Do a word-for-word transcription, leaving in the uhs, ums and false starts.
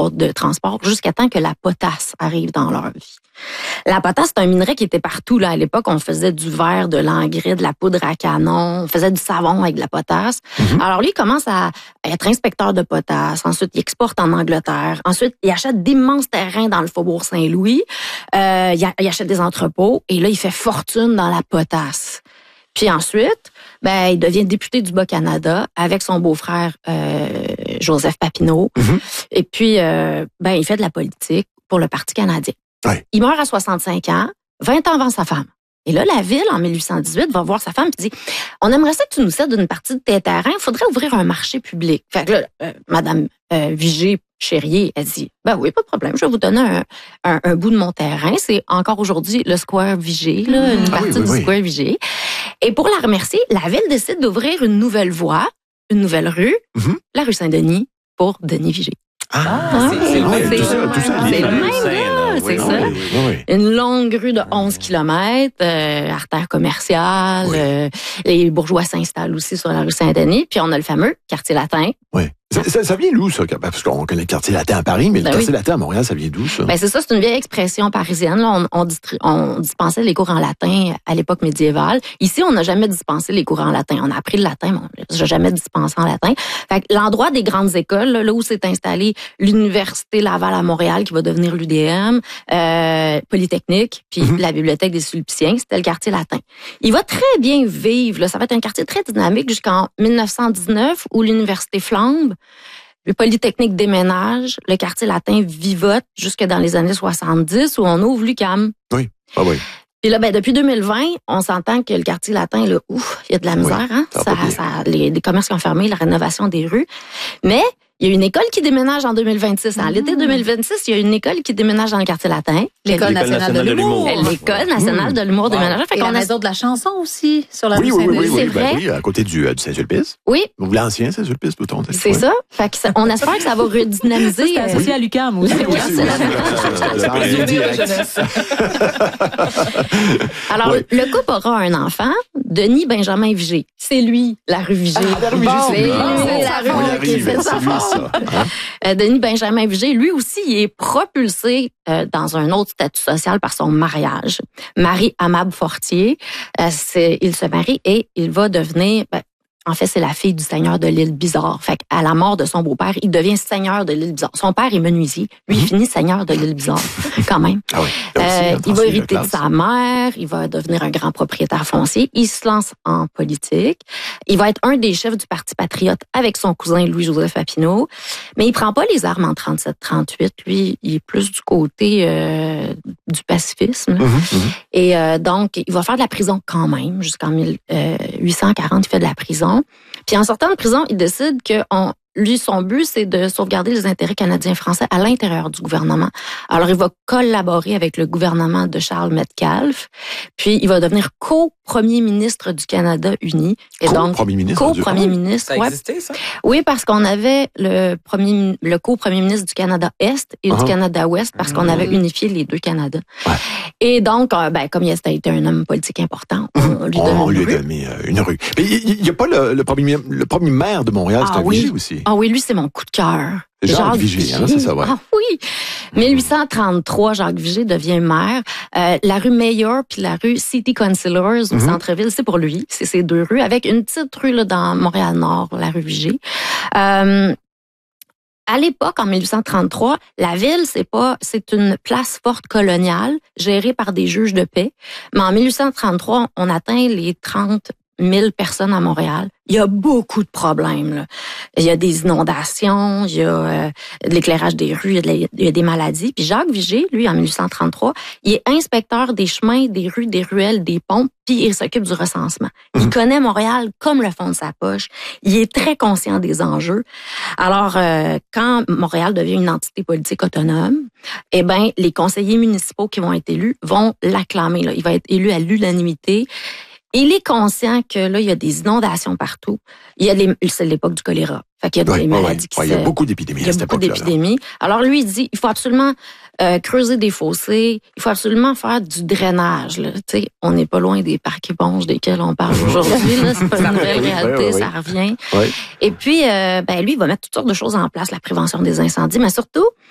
boîte de transport jusqu'à temps que la potasse arrive dans leur vie. La potasse, c'est un minerai qui était partout. Là. À l'époque, on faisait du verre, de l'engrais, de la poudre à canon, on faisait du savon avec de la potasse. Mm-hmm. Alors lui, il commence à être inspecteur de potasse. Ensuite, il exporte en Angleterre. Ensuite, il achète d'immenses terrains dans le Faubourg Saint-Louis. Euh, il, a, il achète des entrepôts. Et là, il fait fortune dans la potasse. Puis ensuite, ben, il devient député du Bas-Canada avec son beau-frère euh, Joseph Papineau. Mm-hmm. Et puis, euh, ben, il fait de la politique pour le Parti canadien. Ouais. Il meurt à soixante-cinq ans, vingt ans avant sa femme. Et là, la ville, en mille huit cent dix-huit, va voir sa femme et dit « On aimerait ça que tu nous cèdes une partie de tes terrains, il faudrait ouvrir un marché public. » Fait que là, euh, Madame euh, Vigée-Chérier, elle dit « Ben oui, pas de problème, je vais vous donner un, un, un bout de mon terrain. » C'est encore aujourd'hui le Square Vigée, là, une ah partie oui, oui, du oui. Square Vigée. Et pour la remercier, la ville décide d'ouvrir une nouvelle voie, une nouvelle rue, mm-hmm. la rue Saint-Denis, pour Denis Vigée. Ah, ah c'est, c'est, ouais, c'est, tout ça, tout ça. C'est le même, là, c'est oui, ça. Oui, oui, oui. Une longue rue de onze kilomètres, euh, artère commerciale, oui. euh, les bourgeois s'installent aussi sur la rue Saint-Denis, puis on a le fameux quartier latin. Oui. Ça, ça, ça vient d'où, ça? Parce qu'on connaît le quartier latin à Paris, mais ben le quartier oui. latin à Montréal, ça vient d'où, ça? Ben c'est ça, c'est une vieille expression parisienne. Là, on, on, distri- on dispensait les cours en latin à l'époque médiévale. Ici, on n'a jamais dispensé les cours en latin. On a appris le latin, mais on n'a jamais dispensé en latin. Fait que l'endroit des grandes écoles, là, là où s'est installée l'Université Laval à Montréal, qui va devenir l'U D M, euh, Polytechnique, puis mm-hmm. la Bibliothèque des Sulpiciens, c'était le quartier latin. Il va très bien vivre. Là. Ça va être un quartier très dynamique jusqu'en dix-neuf cent dix-neuf, où l'Université flambe. Le Polytechnique déménage, le quartier latin vivote jusque dans les années soixante-dix où on ouvre l'U Q A M. Oui, ah oui. Puis là, ben depuis deux mille vingt, on s'entend que le quartier latin, là, ouf, il y a de la misère, oui, hein. Ça, ça, ça, les, les commerces qui ont fermé, la rénovation des rues. Mais il y a une école qui déménage en deux mille vingt-six. En mmh. l'été deux mille vingt-six, il y a une école qui déménage dans le quartier latin. L'École nationale, nationale de l'humour. L'École nationale mmh. de l'humour déménage. Fait Et qu'on la maison a... de la chanson aussi, sur la oui, rue oui, Saint-Denis. oui, oui, c'est oui, vrai. Ben oui, à côté du, euh, du Saint-Sulpice. Oui. Donc l'ancien Saint-Sulpice, peut-on dire. C'est ouais. ça. Fait que ça, on espère que ça va redynamiser. C'est associé euh... à l'U Q A M aussi. Oui, c'est Alors, oui. le couple aura un enfant, Denis Benjamin Vigée. C'est lui, la rue Vigée. Ah, la rue Vigée, bon, c'est lui. C'est la rue qui fait sa forme. Denis Benjamin Vigée, lui aussi, il est propulsé euh, dans un autre statut social par son mariage. Marie Amable Fortier, euh, c'est, il se marie et il va devenir... Ben, en fait, c'est la fille du seigneur de l'île Bizarre. Fait qu'à la mort de son beau-père, il devient seigneur de l'île Bizarre. Son père est menuisier. Lui, il finit seigneur de l'île Bizarre, quand même. Ah oui. Euh, il va hériter de sa mère. Il va devenir un grand propriétaire foncier. Il se lance en politique. Il va être un des chefs du Parti patriote avec son cousin Louis-Joseph Papineau. Mais il prend pas les armes en trente-sept trente-huit. Lui, il est plus du côté euh, du pacifisme. Mmh, mmh. Et euh, donc, il va faire de la prison quand même. Jusqu'en mille huit cent quarante, il fait de la prison. Puis en sortant de prison, il décide que on, lui, son but, c'est de sauvegarder les intérêts canadiens-français à l'intérieur du gouvernement. Alors, il va collaborer avec le gouvernement de Charles Metcalfe, puis il va devenir co-premier ministre du Canada uni. Et donc, co-premier ministre? Co-premier ministre, ça existait, ouais. ça? Oui, parce qu'on avait le premier, le co-premier ministre du Canada-Est et uh-huh. du Canada-Ouest, parce qu'on avait unifié les deux Canada. Ouais. Et donc, ben, comme il a été un homme politique important, on lui donne on une lui rue. a donné une rue. Mais il n'y a pas le, le, premier, le premier maire de Montréal, c'est ah, un oui. Vigée aussi. Ah oui, lui, c'est mon coup de cœur. Jacques, Jacques Vigée, hein, c'est ça, ouais. Ah oui! dix-huit cent trente-trois, Jacques Vigée devient maire. Euh, la rue Mayor puis la rue City Councilors au mm-hmm. centre-ville, c'est pour lui. C'est ces deux rues, avec une petite rue là, dans Montréal-Nord, la rue Vigée. Euh, À l'époque, en dix-huit cent trente-trois, la ville, c'est pas, c'est une place forte coloniale gérée par des juges de paix. Mais en dix-huit cent trente-trois, on atteint les trente mille personnes à Montréal. Il y a beaucoup de problèmes. Là. Il y a des inondations, il y a euh, de l'éclairage des rues, il y, a de la, il y a des maladies. Puis Jacques Vigée, lui, en dix-huit cent trente-trois, il est inspecteur des chemins, des rues, des ruelles, des ponts, puis il s'occupe du recensement. Il mmh. connaît Montréal comme le fond de sa poche. Il est très conscient des enjeux. Alors, euh, quand Montréal devient une entité politique autonome, eh ben, les conseillers municipaux qui vont être élus vont l'acclamer. Là. Il va être élu à l'unanimité. Il est conscient que là, il y a des inondations partout. Il y a les, c'est l'époque du choléra. Fait qu'il y a oui, des maladies oui, qui oui, se... Il y a beaucoup d'épidémies. Il y a beaucoup d'épidémies. Alors lui, il dit, il faut absolument euh, creuser des fossés. Il faut absolument faire du drainage. Là. Tu sais, on n'est pas loin des parcs éponges desquels on parle aujourd'hui. Là, c'est pas une nouvelle réalité, oui, oui, ça revient. Oui. Et puis, euh, ben lui, il va mettre toutes sortes de choses en place, la prévention des incendies, mais surtout,